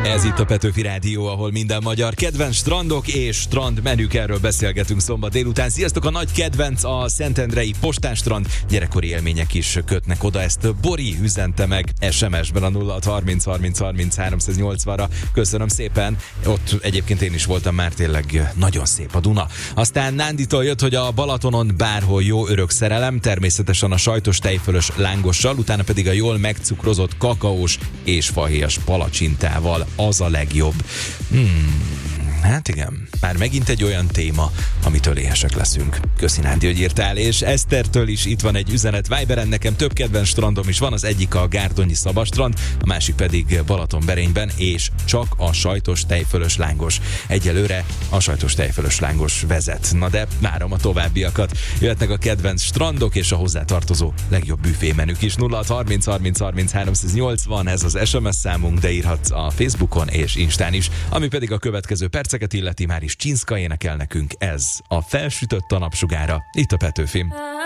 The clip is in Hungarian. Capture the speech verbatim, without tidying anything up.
Ez itt a Petőfi Rádió, ahol minden magyar kedvenc strandok és strandmenük, erről beszélgetünk szombat délután. Sziasztok, a nagy kedvenc a szentendrei Postánstrand. Gyerekkori élmények is kötnek oda, ezt Bori üzente meg es em es-ben a nulla hat harminc harminc harminc háromszáznyolcvanra. Köszönöm szépen, ott egyébként én is voltam, már tényleg nagyon szép a Duna. Aztán Nánditól jött, hogy a Balatonon bárhol jó örök szerelem, természetesen a sajtos tejfölös lángossal, utána pedig a jól megcukrozott kakaós és fahéjas palacsintával. Az a legjobb. Hmm, hát igen, már megint egy olyan téma, amitől éhesek leszünk. Köszi, Nándi, hogy írtál, és Esztertől is itt van egy üzenet Viberen. Nekem több kedvenc strandom is van, az egyik a Gárdonyi Szabadstrand, a másik pedig Balatonberényben, és csak a sajtos tejfölös lángos. Egyelőre a sajtos tejfölös lángos vezet. Na de várom a továbbiakat. Jöhetnek a kedvenc strandok és a hozzátartozó legjobb büfémenük is. nulla hat harminc harminc harminc háromszáznyolcvan, ez az es em es számunk, de írhatsz a Facebookon és Instán is. Ami pedig a következő perceket illeti, már is Csinszka énekel nekünk, ez a Felsütött a napsugára, itt a Petőfim.